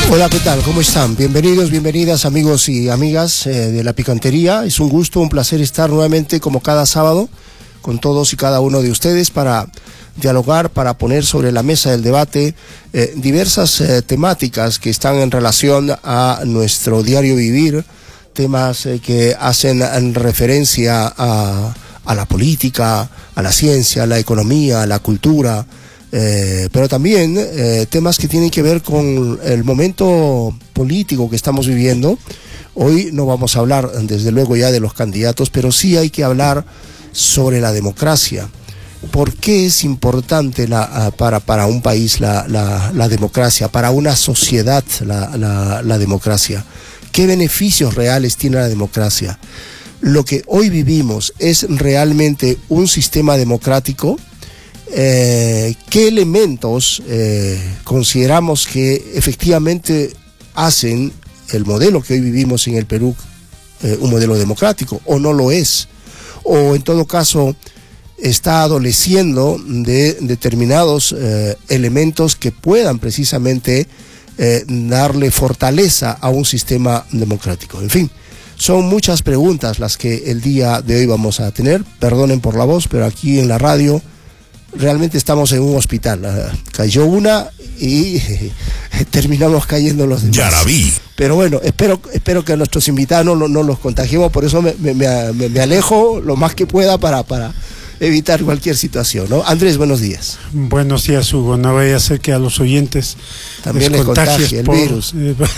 Hola, ¿qué tal? ¿Cómo están? Bienvenidos, bienvenidas amigos y amigas de La Picantería. Es un gusto, un placer estar nuevamente como cada sábado con todos y cada uno de ustedes para dialogar, para poner sobre la mesa del debate diversas temáticas que están en relación a nuestro diario vivir, temas que hacen referencia a la política, a la ciencia, a la economía, a la cultura, pero también temas que tienen que ver con el momento político que estamos viviendo. Hoy no vamos a hablar desde luego ya de los candidatos, pero sí hay que hablar sobre la democracia. ¿Por qué es importante para un país la democracia, para una sociedad la democracia? ¿Qué beneficios reales tiene la democracia? Lo que hoy vivimos es realmente un sistema democrático. ¿Qué elementos consideramos que efectivamente hacen el modelo que hoy vivimos en el Perú un modelo democrático, o no lo es? O en todo caso está adoleciendo de determinados elementos que puedan precisamente darle fortaleza a un sistema democrático. En fin, son muchas preguntas las que el día de hoy vamos a tener. Perdonen por la voz, pero aquí en la radio realmente estamos en un hospital. Cayó una y terminamos cayendo los demás. Ya la vi. Pero bueno, espero que a nuestros invitados no los contagiemos, por eso me alejo lo más que pueda para evitar cualquier situación, ¿no? Andrés, buenos días. Buenos días, Hugo. No vaya a ser que a los oyentes también les contagie el virus.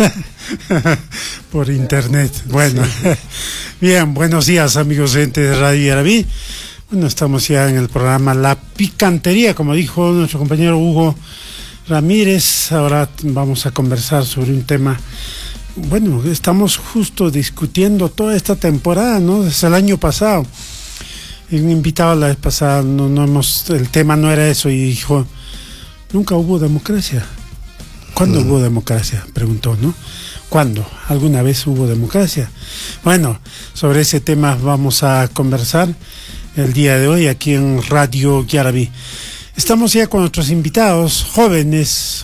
Por internet. Bueno, sí. Bien, buenos días, amigos oyentes de Radio Yarabí. Bueno, estamos ya en el programa La Picantería, como dijo nuestro compañero Hugo Ramírez. Ahora vamos a conversar sobre un tema. Bueno, estamos justo discutiendo toda esta temporada, ¿no? Desde el año pasado. Un invitado la vez pasada, el tema no era eso, y dijo, nunca hubo democracia. ¿Cuándo hubo democracia? Preguntó, ¿no? ¿Cuándo? ¿Alguna vez hubo democracia? Bueno, sobre ese tema vamos a conversar el día de hoy aquí en Radio Yarabí. Estamos ya con nuestros invitados, jóvenes,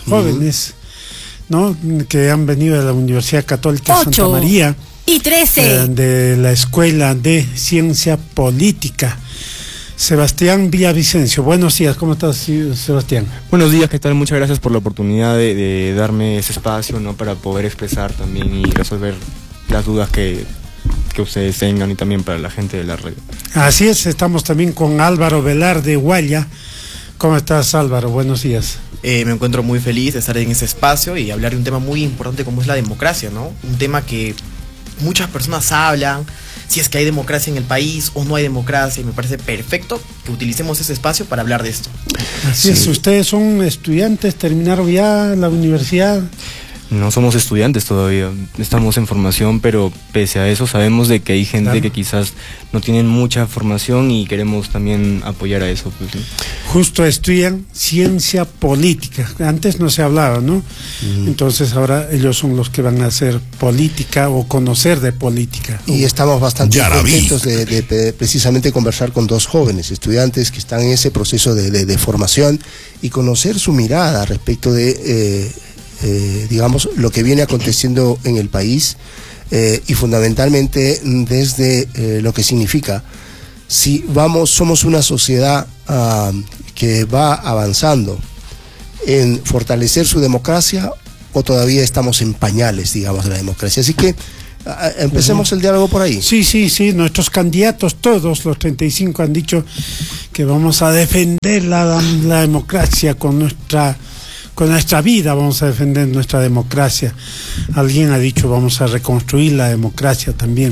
¿no? Que han venido de la Universidad Católica Santa María. Y 13. De la Escuela de Ciencia Política. Sebastián Villavicencio. Buenos días, ¿cómo estás, Sebastián? Buenos días, ¿qué tal? Muchas gracias por la oportunidad de darme ese espacio, ¿no? Para poder expresar también y resolver las dudas que ustedes tengan, y también para la gente de la red. Así es, estamos también con Álvaro Velar de Guaya. ¿Cómo estás, Álvaro? Buenos días. Me encuentro muy feliz de estar en ese espacio y hablar de un tema muy importante como es la democracia, ¿no? Un tema que muchas personas hablan, si es que hay democracia en el país o no hay democracia, y me parece perfecto que utilicemos ese espacio para hablar de esto. Así es, ustedes son estudiantes, terminaron ya la universidad. No somos estudiantes todavía, estamos en formación, pero pese a eso sabemos de que hay gente que quizás no tienen mucha formación y queremos también apoyar a eso. Pues, ¿sí? Justo estudian ciencia política, antes no se hablaba, ¿no? Entonces ahora ellos son los que van a hacer política o conocer de política. Y estamos bastante contentos de precisamente conversar con dos jóvenes estudiantes que están en ese proceso de formación y conocer su mirada respecto de digamos, lo que viene aconteciendo en el país, y fundamentalmente desde lo que significa si somos una sociedad que va avanzando en fortalecer su democracia, o todavía estamos en pañales, digamos, de la democracia. Así que empecemos el diálogo por ahí. Sí, nuestros candidatos, todos los 35, han dicho que vamos a defender la democracia con nuestra vida, vamos a defender nuestra democracia. Alguien ha dicho vamos a reconstruir la democracia también.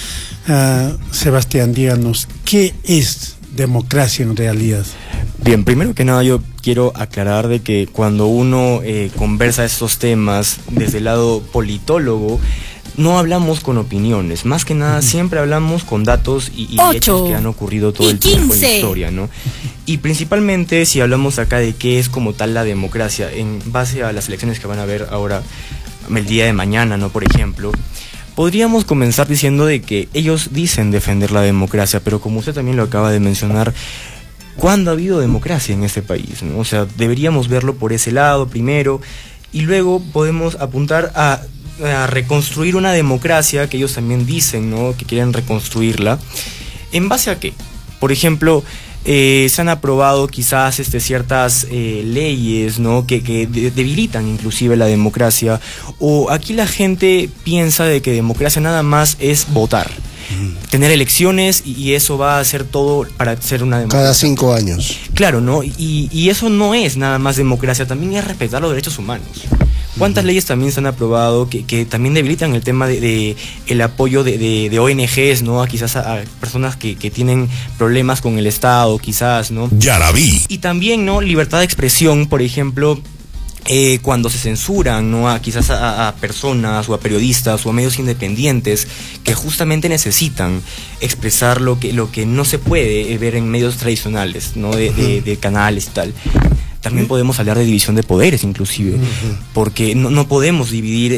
Sebastián, díganos, ¿qué es democracia en realidad? Bien, primero que nada yo quiero aclarar de que cuando uno conversa estos temas desde el lado politólogo, no hablamos con opiniones, más que nada siempre hablamos con datos y hechos que han ocurrido todo el tiempo en la historia, ¿no? Y principalmente si hablamos acá de qué es como tal la democracia, en base a las elecciones que van a haber ahora, el día de mañana, ¿no? Por ejemplo, podríamos comenzar diciendo de que ellos dicen defender la democracia, pero como usted también lo acaba de mencionar, ¿cuándo ha habido democracia en este país, ¿no? O sea, deberíamos verlo por ese lado primero. y luego podemos apuntar a reconstruir una democracia que ellos también dicen, ¿no?, que quieren reconstruirla. ¿En base a qué? Por ejemplo, se han aprobado quizás ciertas leyes, ¿no?, que debilitan inclusive la democracia, o aquí la gente piensa de que democracia nada más es votar, tener elecciones y eso va a ser todo para ser una democracia. Cada 5 años. Claro, ¿no? Y eso no es nada más democracia, también es respetar los derechos humanos. ¿Cuántas leyes también se han aprobado que también debilitan el tema de el apoyo de ONGs, ¿no?, quizás a personas que tienen problemas con el Estado, quizás, ¿no? Ya la vi. Y también, ¿no?, libertad de expresión, por ejemplo, cuando se censuran, ¿no?, quizás a personas o a periodistas o a medios independientes que justamente necesitan expresar lo que no se puede ver en medios tradicionales, ¿no?, de canales y tal. También podemos hablar de división de poderes, inclusive, porque no podemos dividir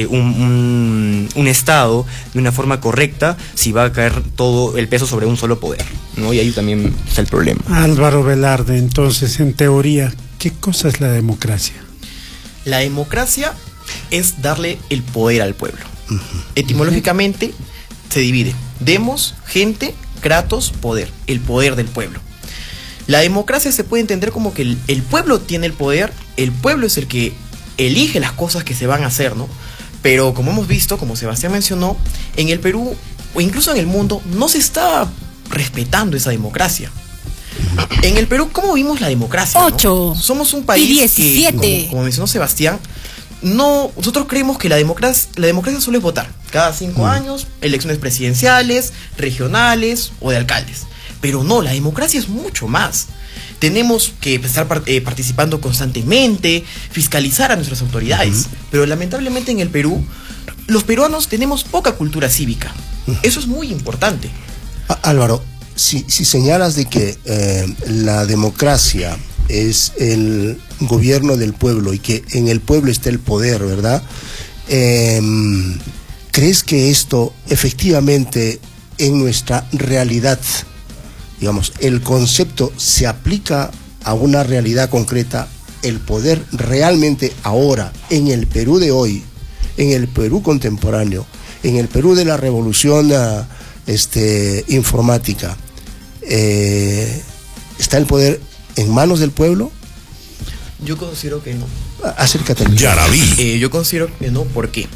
un Estado de una forma correcta si va a caer todo el peso sobre un solo poder, ¿no? Y ahí también está el problema. Álvaro Velarde, entonces, en teoría, ¿qué cosa es la democracia? La democracia es darle el poder al pueblo. Etimológicamente se divide: demos, gente, kratos, poder, el poder del pueblo. La democracia se puede entender como que el pueblo tiene el poder, el pueblo es el que elige las cosas que se van a hacer, ¿no? Pero como hemos visto, como Sebastián mencionó, en el Perú o incluso en el mundo no se está respetando esa democracia. En el Perú, ¿cómo vimos la democracia? 8. ¿No? Somos un país y 17. que, como mencionó Sebastián, nosotros creemos que la democracia solo es votar. Cada 5 años, elecciones presidenciales, regionales o de alcaldes. Pero no, la democracia es mucho más. Tenemos que estar participando constantemente, fiscalizar a nuestras autoridades. Pero lamentablemente en el Perú, los peruanos tenemos poca cultura cívica. Eso es muy importante. Álvaro, si señalas de que la democracia es el gobierno del pueblo y que en el pueblo está el poder, ¿verdad? ¿Crees que esto efectivamente en nuestra realidad, digamos, el concepto se aplica a una realidad concreta? El poder realmente ahora, en el Perú de hoy, en el Perú contemporáneo, en el Perú de la revolución informática, ¿está el poder en manos del pueblo? Yo considero que no. Acércate. Ya la vi. Yo considero que no, ¿por qué?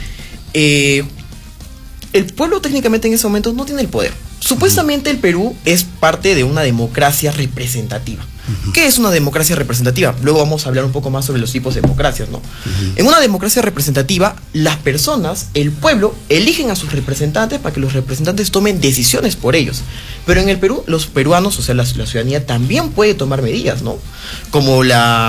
El pueblo técnicamente en ese momento no tiene el poder. Supuestamente el Perú es parte de una democracia representativa. ¿Qué es una democracia representativa? Luego vamos a hablar un poco más sobre los tipos de democracias, ¿no? En una democracia representativa, las personas, el pueblo, eligen a sus representantes para que los representantes tomen decisiones por ellos. Pero en el Perú, los peruanos, o sea, la ciudadanía también puede tomar medidas, ¿no? Como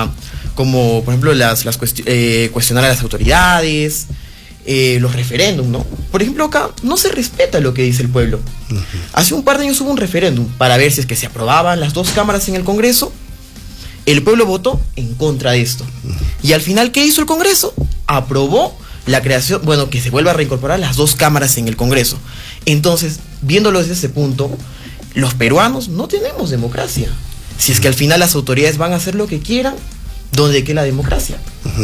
por ejemplo, cuestionar a las autoridades, los referéndums, ¿no? Por ejemplo, acá no se respeta lo que dice el pueblo. Hace un par de años hubo un referéndum para ver si es que se aprobaban las 2 cámaras en el Congreso. El pueblo votó en contra de esto. Y al final, ¿qué hizo el Congreso? Aprobó la creación, que se vuelva a reincorporar las 2 cámaras en el Congreso. Entonces, viéndolo desde ese punto, los peruanos no tenemos democracia. Si es que al final las autoridades van a hacer lo que quieran, ¿dónde queda la democracia?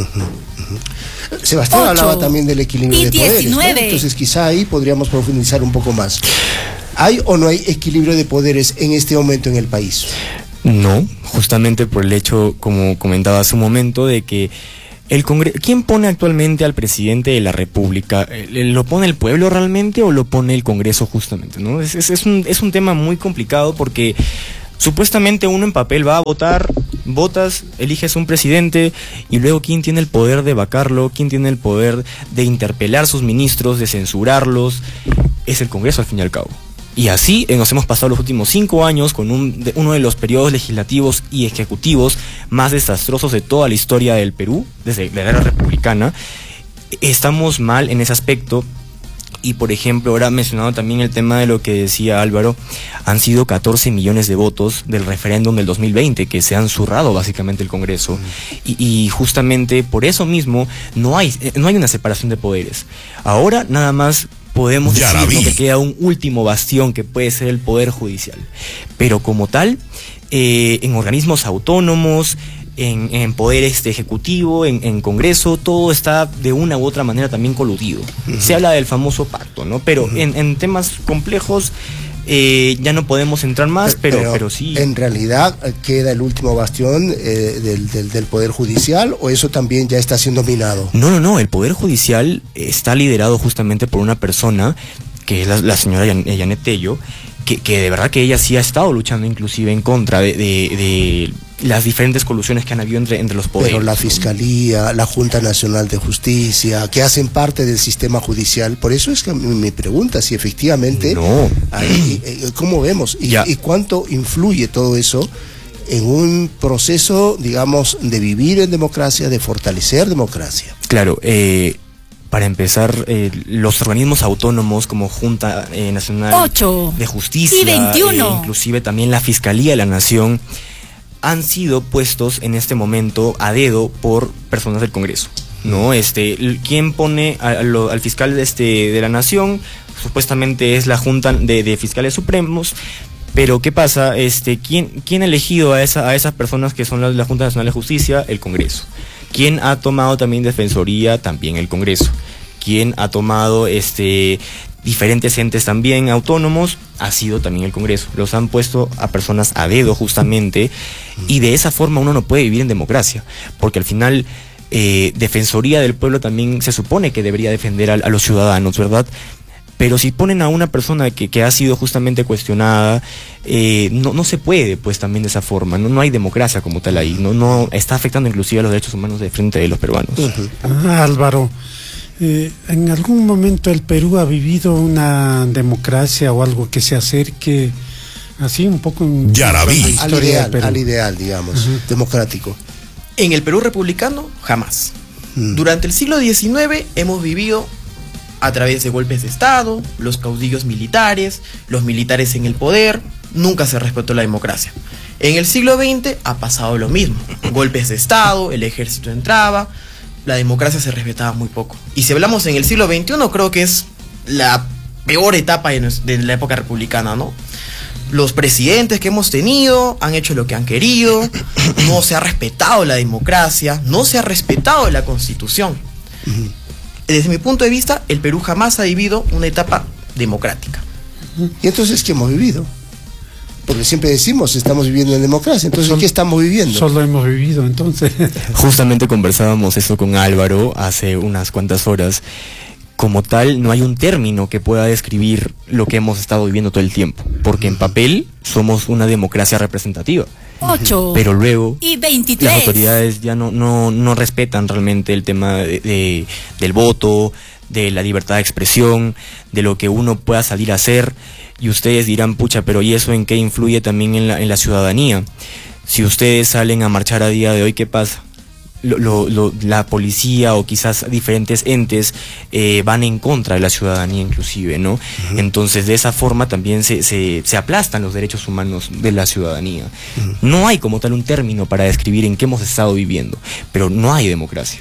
Sebastián 8. hablaba también del equilibrio Y de poderes, ¿no? 19. Entonces quizá ahí podríamos profundizar un poco más. ¿Hay o no hay equilibrio de poderes en este momento en el país? No, justamente por el hecho, como comentaba hace un momento, de que el Congreso, ¿quién pone actualmente al presidente de la República? ¿Lo pone el pueblo realmente o lo pone el Congreso justamente, ¿no? Es un tema muy complicado porque supuestamente uno en papel va a votar, votas, eliges un presidente y luego ¿quién tiene el poder de vacarlo? ¿Quién tiene el poder de interpelar a sus ministros, de censurarlos? Es el Congreso al fin y al cabo. Y así nos hemos pasado los últimos 5 años con uno de los periodos legislativos y ejecutivos más desastrosos de toda la historia del Perú, desde la era republicana. Estamos mal en ese aspecto. Y por ejemplo, ahora mencionado también el tema de lo que decía Álvaro, han sido 14 millones de votos del referéndum del 2020 que se han zurrado básicamente el Congreso. Y justamente por eso mismo no hay una separación de poderes. Ahora nada más podemos decir que queda un último bastión que puede ser el Poder Judicial. Pero como tal, en organismos autónomos, en poder ejecutivo, en Congreso, todo está de una u otra manera también coludido. Se habla del famoso pacto, ¿no? Pero en temas complejos ya no podemos entrar más, pero sí. ¿En realidad queda el último bastión del Poder Judicial, o eso también ya está siendo minado? No, el Poder Judicial está liderado justamente por una persona que es la señora Janet Tello, que de verdad que ella sí ha estado luchando inclusive en contra de las diferentes colusiones que han habido entre los poderes. Pero la Fiscalía, la Junta Nacional de Justicia, que hacen parte del sistema judicial, por eso es que me pregunta si efectivamente, ¿cómo vemos? ¿Y cuánto influye todo eso en un proceso, digamos, de vivir en democracia, de fortalecer democracia? Claro, para empezar, los organismos autónomos como Junta Nacional 8 de Justicia y 21, inclusive también la Fiscalía de la Nación, han sido puestos en este momento a dedo por personas del Congreso, ¿no? Quien pone al fiscal de la Nación, supuestamente es la Junta de Fiscales Supremos. Pero ¿qué pasa? ¿Quién ha elegido a esas personas que son la Junta Nacional de Justicia? El Congreso. ¿Quién ha tomado también Defensoría? También el Congreso. ¿Quién ha tomado diferentes entes también autónomos? Ha sido también el Congreso. Los han puesto a personas a dedo justamente, y de esa forma uno no puede vivir en democracia, porque al final Defensoría del Pueblo también se supone que debería defender a los ciudadanos, ¿verdad? Pero si ponen a una persona que ha sido justamente cuestionada, no se puede, pues, también de esa forma. No hay democracia como tal ahí. No está afectando inclusive a los derechos humanos de frente de los peruanos. Álvaro, ¿en algún momento el Perú ha vivido una democracia o algo que se acerque así un poco al ideal, digamos, democrático? En el Perú republicano, jamás. Durante el siglo XIX hemos vivido a través de golpes de Estado, los caudillos militares, los militares en el poder. Nunca se respetó la democracia. En el siglo XX ha pasado lo mismo. Golpes de Estado, el ejército entraba, la democracia se respetaba muy poco. Y si hablamos en el siglo XXI, creo que es la peor etapa de la época republicana, ¿no? Los presidentes que hemos tenido han hecho lo que han querido, no se ha respetado la democracia, no se ha respetado la Constitución. Desde mi punto de vista, el Perú jamás ha vivido una etapa democrática. ¿Y entonces qué hemos vivido? Porque siempre decimos, estamos viviendo en democracia, entonces ¿qué estamos viviendo? Solo hemos vivido, entonces. Justamente conversábamos eso con Álvaro hace unas cuantas horas. Como tal, no hay un término que pueda describir lo que hemos estado viviendo todo el tiempo, porque en papel somos una democracia representativa. 8 pero luego y 23. Las autoridades ya no respetan realmente el tema del voto, de la libertad de expresión, de lo que uno pueda salir a hacer. Y ustedes dirán, pucha, pero ¿y eso en qué influye también en la ciudadanía? Si ustedes salen a marchar a día de hoy, ¿qué pasa? La policía o quizás diferentes entes van en contra de la ciudadanía inclusive, ¿no? Entonces de esa forma también se aplastan los derechos humanos de la ciudadanía. No hay como tal un término para describir en qué hemos estado viviendo, pero no hay democracia.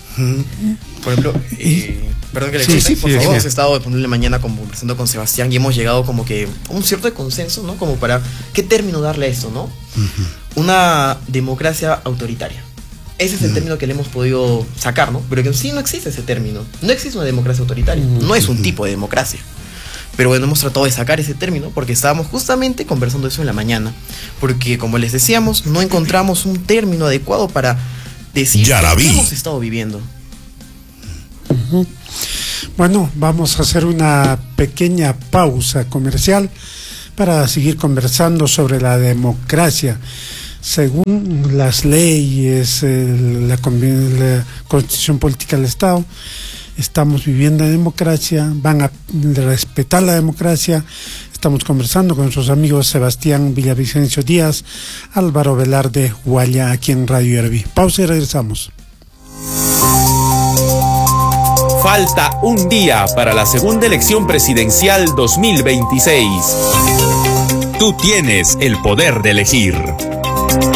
Por ejemplo, perdón que le corte, por favor, hemos estado de ponerle mañana conversando con Sebastián y hemos llegado como que a un cierto consenso, ¿no? Como para, ¿qué término darle a esto, no? Una democracia autoritaria. Ese es el término que le hemos podido sacar, ¿no? Pero que en sí no existe ese término. No existe una democracia autoritaria. No es un tipo de democracia. Pero bueno, hemos tratado de sacar ese término porque estábamos justamente conversando eso en la mañana. Porque, como les decíamos, no encontramos un término adecuado para decir qué hemos estado viviendo. Bueno, vamos a hacer una pequeña pausa comercial para seguir conversando sobre la democracia. Según las leyes, la Constitución Política del Estado, estamos viviendo en democracia, van a respetar la democracia. Estamos conversando con nuestros amigos Sebastián Villavicencio Díaz, Álvaro Velarde Guaya, aquí en Radio Yaraví. Pausa y regresamos. Falta un día para la segunda elección presidencial 2026. Tú tienes el poder de elegir.